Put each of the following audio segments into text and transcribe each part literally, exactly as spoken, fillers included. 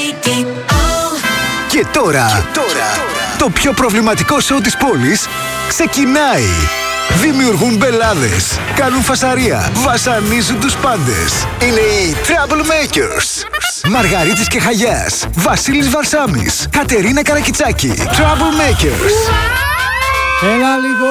Και τώρα, και τώρα, το πιο προβληματικό σοου της πόλης ξεκινάει. Δημιουργούν μπελάδες, κάνουν φασαρία, βασανίζουν τους πάντες. Είναι οι Troublemakers. Μαργαρίτης και Χαγιάς, Βασίλης Βαρσάμης, Κατερίνα Καρακιτσάκη. Troublemakers. Έλα λίγο.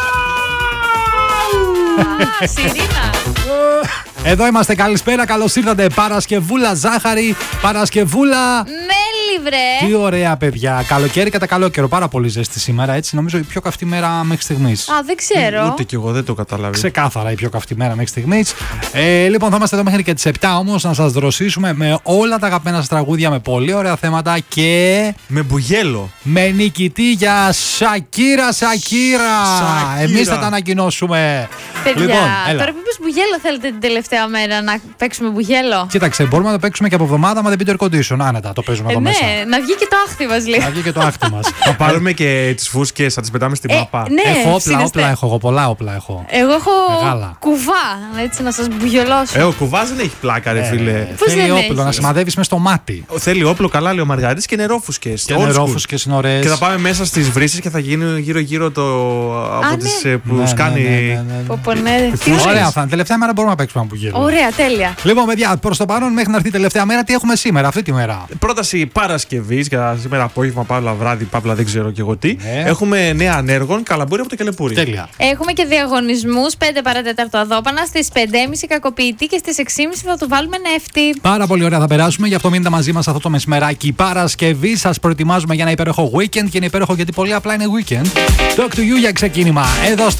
Σιρήνα. Εδώ είμαστε, καλησπέρα, καλώς ήρθατε. Παρασκευούλα ζάχαρη, Παρασκευούλα Μέλι, βρε. Τι ωραία, παιδιά. Καλοκαίρι κατά καλό καιρό. Πάρα πολύ ζέστη σήμερα, έτσι. Νομίζω η πιο καυτή μέρα μέχρι στιγμής. Α, δεν ξέρω. Ούτε κι εγώ δεν το καταλάβει. Ξεκάθαρα η πιο καυτή μέρα μέχρι στιγμής. Ε, λοιπόν, θα είμαστε εδώ μέχρι και τις επτά όμως να σας δροσίσουμε με όλα τα αγαπημένα σας τραγούδια, με πολύ ωραία θέματα και. Με μπουγέλο. Με νικητή για Σακύρα, Σακύρα. Εμείς θα τα ανακοινώσουμε. Παιδιά, Λοιπόν, έλα. τώρα που είπες μπουγέλο, θέλετε την τελευταία μέρα να παίξουμε μπουγέλο? Κοίταξε, μπορούμε να το παίξουμε και από εβδομάδα, μα δεν πει το air condition. Άνετα, το παίζουμε Ε, εδώ ναι, μέσα. να βγει και το άχθη μας λίγο. Να βγει και το άχτη μας. Θα πάρουμε και τις φούσκες, θα τις πετάμε στην Ε, μάπα. ναι, Έχω όπλα, συναισθέ- όπλα έχω εγώ, πολλά όπλα έχω. Εγώ έχω Μεγάλα. κουβά, έτσι να σας μπουγελώσω. Ε, ο κουβάς δεν έχει πλάκα, ρε φίλε. Πώς Θέλει δεν όπλο, έχει? να σημαδεύεις μες στο μάτι. Θέλει όπλο, καλά λέει ο Μαργαρίτης, και νερόφουσκες. Και old school. νερόφουσκες είναι ωραίες. Και θα πάμε μέσα στις βρύσες και θα γίνει γύρω-γύρω το. από ναι. τις ε, που Ναι, ναι, σκάνει. ναι, ναι, ναι, ναι. Πω, πω, ναι. Τι Φούσκες. Ωραία, θα είναι. Τελευταία μέρα μπορούμε να παίξουμε ένα πουγγέλο. Ωραία, τέλεια. Λοιπόν, παιδιά, προς το παρόν, μέχρι να έρθει η τελευταία μέρα, τι έχουμε σήμερα, αυτή τη μέρα. Πρόταση Παρασκευής για σήμερα απόγευμα, παύλα βράδυ, παύλα δεν ξέρω και εγώ τι. Ναι. Έχουμε νέα ανέργων, καλαμπούρι από το Κελεπούρι. Τέλεια. Έχουμε και διαγωνισμούς, πέντε παρατέταρτο αδόπανα, στις πέντε και μισή κακοποιητή και στις έξι και μισή θα του βάλουμε νεύτη. Πάρα πολύ ωραία θα περάσουμε, γι' αυτό μείνετε μαζί μας αυτό το μεσημεράκι. Παρασκευή, σας προετοιμάζουμε για ένα υπέροχο weekend και είναι υπέροχο γιατί πολύ απλά είναι weekend. Talk to you για ξεκίνημα. Εδώ στο